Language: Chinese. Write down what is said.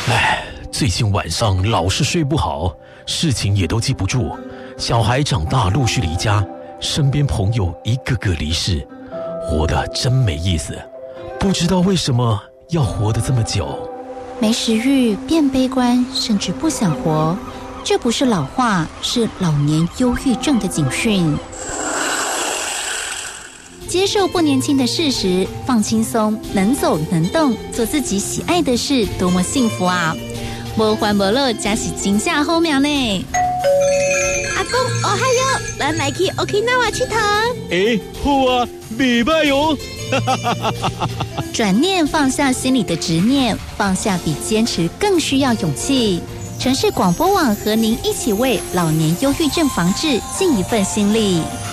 最近晚上老是睡不好，事情也都记不住，小孩长大陆续离家，身边朋友一个个离世，活得真没意思。不知道为什么要活得这么久。 没食欲，变悲观，甚至不想活，这不是老化，是老年忧郁症的警讯。接受不年轻的事实，放轻松，能走能动，做自己喜爱的事，多么幸福啊！没欢没乐，加是真正好命呢。 阿公，哦嗨哟，咱来去 Okinawa 佚佗。 好啊，袂歹哟。 转念放下心里的执念，放下比坚持更需要勇气。城市广播网和您一起为老年忧郁症防治尽一份心力。